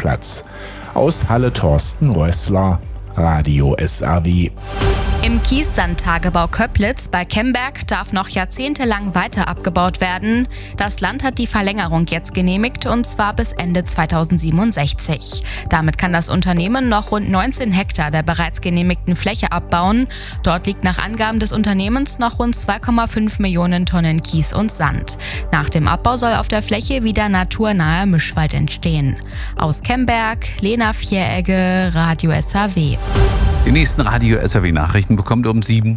Parkplatz. Aus Halle Thorsten Rössler, Radio SAW. Im Kiessandtagebau Köplitz bei Kemberg darf noch jahrzehntelang weiter abgebaut werden. Das Land hat die Verlängerung jetzt genehmigt, und zwar bis Ende 2067. Damit kann das Unternehmen noch rund 19 Hektar der bereits genehmigten Fläche abbauen. Dort liegt nach Angaben des Unternehmens noch rund 2,5 Millionen Tonnen Kies und Sand. Nach dem Abbau soll auf der Fläche wieder naturnaher Mischwald entstehen. Aus Kemberg, Lena Vieregge, Radio SAW. Die nächsten Radio SAW-Nachrichten bekommt ihr um 7.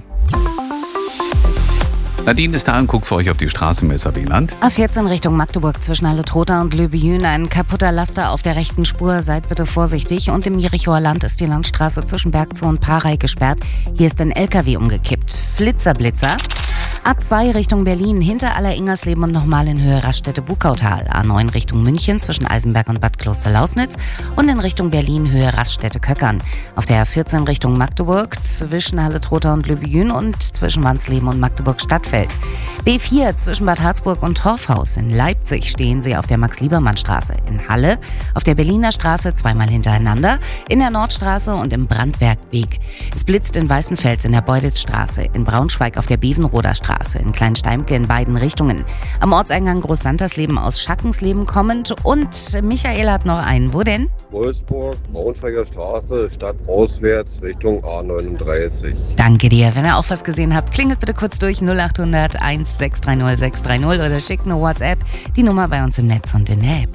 Nadine ist da und guckt für euch auf die Straße im SAW-Land. A14 Richtung Magdeburg zwischen Halle-Trotha und Löbejün. Ein kaputter Laster auf der rechten Spur. Seid bitte vorsichtig. Und im Jerichoer Land ist die Landstraße zwischen Bergzoo und Parey gesperrt. Hier ist ein LKW umgekippt. Flitzer. A2 Richtung Berlin, hinter Aller-Ingersleben und nochmal in Höhe Raststätte-Bukautal. A9 Richtung München zwischen Eisenberg und Bad Kloster-Lausnitz und in Richtung Berlin Höhe Raststätte-Köckern. Auf der A14 Richtung Magdeburg zwischen Halle-Trotha und Löbejün und zwischen Wansleben und Magdeburg-Stadtfeld. B4 zwischen Bad Harzburg und Torfhaus. In Leipzig stehen sie auf der Max-Liebermann-Straße. In Halle auf der Berliner Straße zweimal hintereinander, in der Nordstraße und im Brandwerkweg. Es blitzt in Weißenfels in der Beuditzstraße, in Braunschweig auf der Bevenroder Straße, in Kleinsteimke in beiden Richtungen. Am Ortseingang Groß-Santersleben aus Schackensleben kommend. Und Michael hat noch einen. Wo denn? Wolfsburg, Braunschweiger Straße, stadtauswärts Richtung A39. Danke dir. Wenn ihr auch was gesehen habt, klingelt bitte kurz durch 0800 1630 630 oder schickt eine WhatsApp. Die Nummer bei uns im Netz und in der App.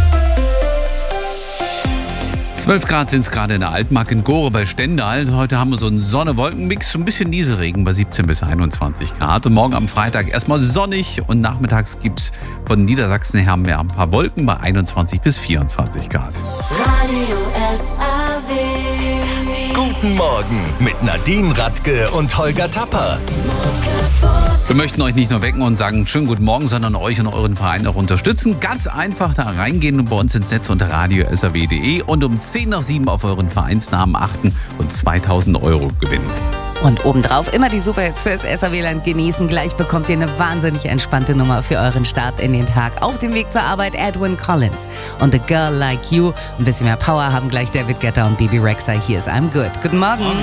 12 Grad sind es gerade in der Altmark in Gore bei Stendal. Heute haben wir so einen Sonne-Wolken-Mix, ein bisschen Nieselregen bei 17 bis 21 Grad. Und morgen am Freitag erstmal sonnig und nachmittags gibt es von Niedersachsen her mehr ein paar Wolken bei 21 bis 24 Grad. Radio SAW. Guten Morgen mit Nadine Radke und Holger Tapper. Wir möchten euch nicht nur wecken und sagen schönen guten Morgen, sondern euch und euren Verein auch unterstützen. Ganz einfach da reingehen und bei uns ins Netz unter radiosaw.de und um 10 nach 7 auf euren Vereinsnamen achten und 2.000 € gewinnen. Und obendrauf immer die Superhits fürs SAW-Land genießen. Gleich bekommt ihr eine wahnsinnig entspannte Nummer für euren Start in den Tag. Auf dem Weg zur Arbeit Edwin Collins und The Girl Like You. Ein bisschen mehr Power haben gleich David Guetta und Bibi Rexha. Hier ist I'm Good. Guten Morgen.